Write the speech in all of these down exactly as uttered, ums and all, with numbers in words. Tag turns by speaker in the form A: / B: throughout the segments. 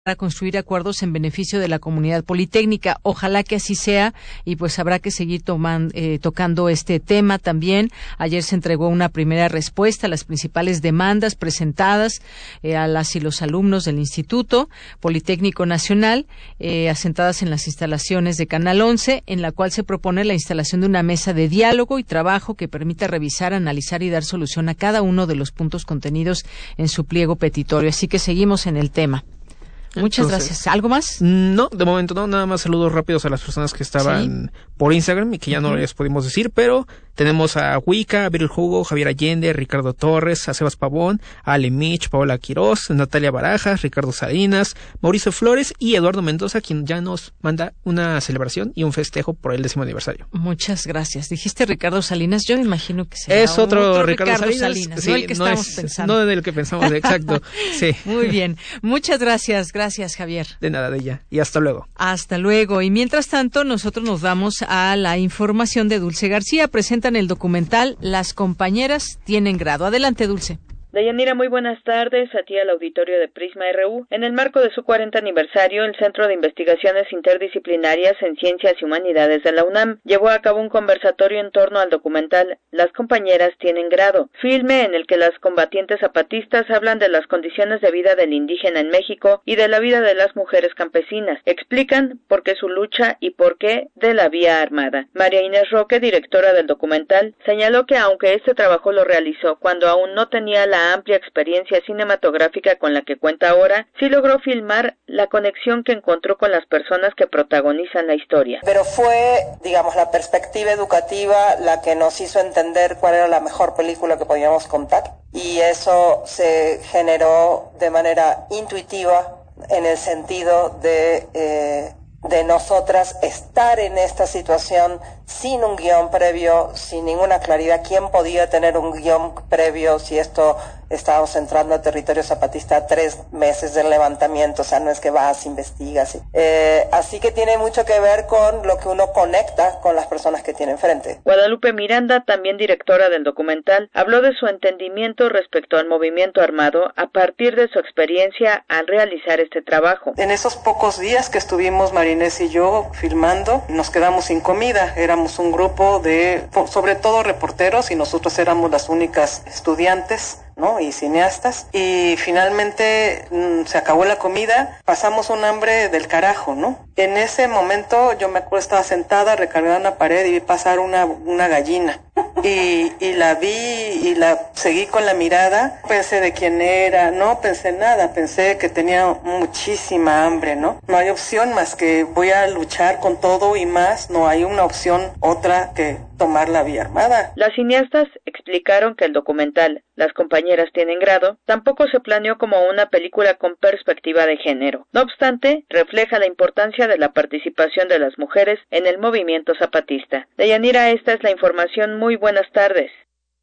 A: para construir acuerdos en beneficio de la comunidad politécnica. Ojalá que así sea, y pues habrá que seguir toman, eh, tocando este tema también. Ayer se entregó una primera respuesta a las principales demandas presentadas eh, a las y los alumnos del Instituto Politécnico Nacional, eh, asentadas en las instalaciones de Canal once, en la cual se propone la instalación de una mesa de diálogo y trabajo que permita revisar, analizar y dar solución a cada uno de los puntos contenidos en su pliego petitorio. Así que seguimos en el tema. Muchas Entonces, gracias. ¿Algo más?
B: No, de momento no. Nada más saludos rápidos a las personas que estaban ¿Sí? por Instagram y que ya uh-huh. no les pudimos decir, pero tenemos a Wicca, a Viril Hugo, Javier Allende, Ricardo Torres, a Sebas Pavón, a Ale Mich, Paola Quiroz, Natalia Barajas, Ricardo Salinas, Mauricio Flores y Eduardo Mendoza, quien ya nos manda una celebración y un festejo por el décimo aniversario.
A: Muchas gracias. Dijiste Ricardo Salinas, yo me imagino que será
B: es otro,
A: otro
B: Ricardo,
A: Ricardo
B: Salinas,
A: Salinas,
B: sí,
A: no el que
B: no
A: estamos
B: es,
A: pensando.
B: No del que pensamos, exacto. Sí.
A: Muy bien. Muchas gracias. Gracias, Javier.
B: De nada, de ella. Y hasta luego.
A: Hasta luego. Y mientras tanto, nosotros nos vamos a la información de Dulce García. Presentan el documental Las compañeras tienen grado. Adelante, Dulce.
C: Deyanira, muy buenas tardes a ti al auditorio de Prisma R U. En el marco de su cuarenta aniversario, el Centro de Investigaciones Interdisciplinarias en Ciencias y Humanidades de la UNAM llevó a cabo un conversatorio en torno al documental Las compañeras tienen grado, filme en el que las combatientes zapatistas hablan de las condiciones de vida del indígena en México y de la vida de las mujeres campesinas. Explican por qué su lucha y por qué de la vía armada. María Inés Roque, directora del documental, señaló que aunque este trabajo lo realizó cuando aún no tenía la amplia experiencia cinematográfica con la que cuenta ahora, sí logró filmar la conexión que encontró con las personas que protagonizan la historia.
D: Pero fue, digamos, la perspectiva educativa la que nos hizo entender cuál era la mejor película que podíamos contar, y eso se generó de manera intuitiva en el sentido de eh, de nosotras estar en esta situación sin un guión previo, sin ninguna claridad. ¿Quién podía tener un guión previo si esto estábamos entrando a territorio zapatista a tres meses del levantamiento? O sea, no es que vas, investigas. Eh, así que tiene mucho que ver con lo que uno conecta con las personas que tiene enfrente.
C: Guadalupe Miranda, también directora del documental, habló de su entendimiento respecto al movimiento armado a partir de su experiencia al realizar este trabajo.
D: En esos pocos días que estuvimos Marinés y yo filmando, nos quedamos sin comida. Éramos un grupo de, sobre todo reporteros, y nosotros éramos las únicas estudiantes, ¿no? Y cineastas, y finalmente mmm, se acabó la comida, pasamos un hambre del carajo, ¿no? En ese momento yo me acuerdo, estaba sentada recargada en la pared y vi pasar una, una gallina, y, y la vi y la seguí con la mirada. Pensé de quién era, no pensé nada, pensé que tenía muchísima hambre, ¿no? No hay opción más que voy a luchar con todo y más, no hay una opción otra que tomar la vía armada.
C: Las cineastas explicaron que el documental Las compañeras tienen grado tampoco se planeó como una película con perspectiva de género. No obstante, refleja la importancia de la participación de las mujeres en el movimiento zapatista. Deyanira, esta es la información. Muy buenas tardes.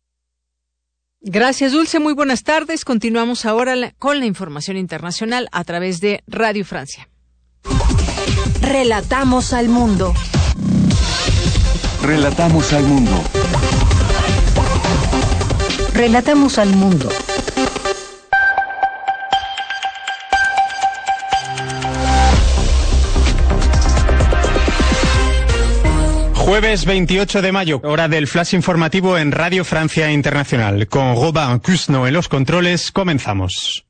A: Gracias, Dulce. Muy buenas tardes. Continuamos ahora la, con la información internacional a través de Radio Francia.
E: Relatamos al mundo.
F: Relatamos al mundo.
E: Relatamos al mundo.
G: Jueves veintiocho de mayo, hora del flash informativo en Radio Francia Internacional. Con Robin Cusno en los controles, comenzamos.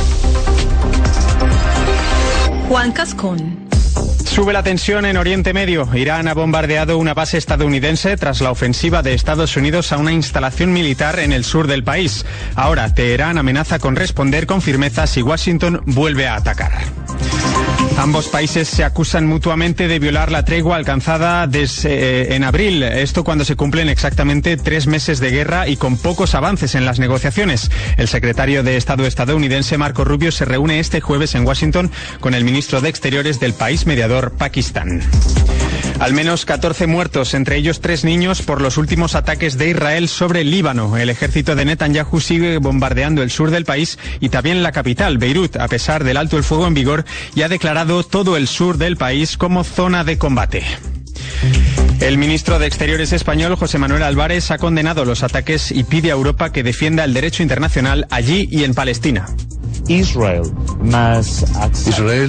E: Juan Cascón.
G: Sube la tensión en Oriente Medio. Irán ha bombardeado una base estadounidense tras la ofensiva de Estados Unidos a una instalación militar en el sur del país. Ahora, Teherán amenaza con responder con firmeza si Washington vuelve a atacar. Ambos países se acusan mutuamente de violar la tregua alcanzada desde, eh, en abril. Esto cuando se cumplen exactamente tres meses de guerra y con pocos avances en las negociaciones. El secretario de Estado estadounidense, Marco Rubio, se reúne este jueves en Washington con el ministro de Exteriores del país mediador, Pakistán. Al menos catorce muertos, entre ellos tres niños, por los últimos ataques de Israel sobre el Líbano. El ejército de Netanyahu sigue bombardeando el sur del país y también la capital, Beirut, a pesar del alto el fuego en vigor, y ha declarado todo el sur del país como zona de combate. El ministro de Exteriores español, José Manuel Álvarez, ha condenado los ataques y pide a Europa que defienda el derecho internacional allí y en Palestina.
F: Israel más acceso.
H: Israel